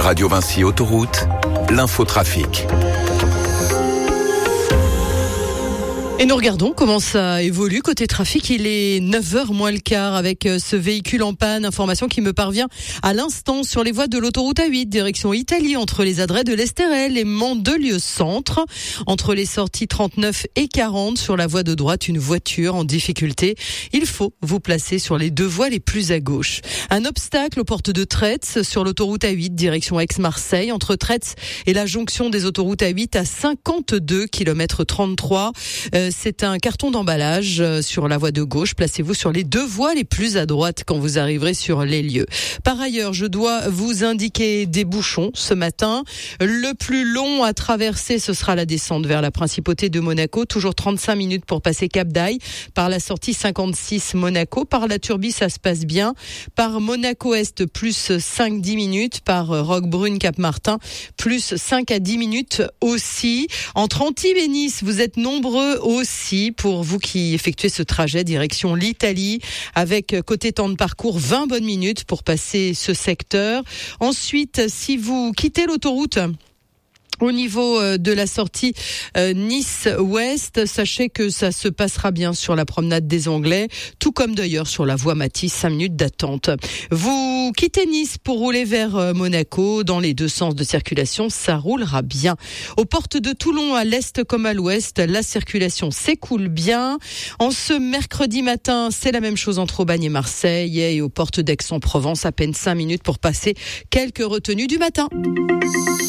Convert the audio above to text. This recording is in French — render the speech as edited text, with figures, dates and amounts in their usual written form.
Radio Vinci Autoroute, l'infotrafic. Et nous regardons comment ça évolue. Côté trafic, il est 9h moins le quart avec ce véhicule en panne. Information qui me parvient à l'instant sur les voies de l'autoroute A8, direction Italie, entre les adrets de l'Estérel et Mandelieu-Centre. Entre les sorties 39 et 40, sur la voie de droite, une voiture en difficulté. Il faut vous placer sur les deux voies les plus à gauche. Un obstacle aux portes de Tretz sur l'autoroute A8, direction Aix-Marseille, entre Tretz et la jonction des autoroutes A8 à 52 km 33. C'est un carton d'emballage sur la voie de gauche. Placez-vous sur les deux voies les plus à droite quand vous arriverez sur les lieux. Par ailleurs, je dois vous indiquer des bouchons ce matin. Le plus long à traverser, ce sera la descente vers la principauté de Monaco. Toujours 35 minutes pour passer Cap d'Aille. Par la sortie 56 Monaco. Par la Turbie, ça se passe bien. Par Monaco-Est, plus 5-10 minutes. Par Roquebrune, Cap-Martin, plus 5 à 10 minutes aussi. Entre Antibes et Nice, vous êtes nombreux aussi, pour vous qui effectuez ce trajet direction l'Italie, avec côté temps de parcours 20 bonnes minutes pour passer ce secteur. Ensuite, si vous quittez l'autoroute au niveau de la sortie Nice-Ouest, sachez que ça se passera bien sur la promenade des Anglais, tout comme d'ailleurs sur la voie Matisse, 5 minutes d'attente. Vous quittez Nice pour rouler vers Monaco, dans les deux sens de circulation, ça roulera bien. Aux portes de Toulon, à l'est comme à l'ouest, la circulation s'écoule bien. En ce mercredi matin, c'est la même chose entre Aubagne et Marseille, et aux portes d'Aix-en-Provence, à peine 5 minutes pour passer quelques retenues du matin.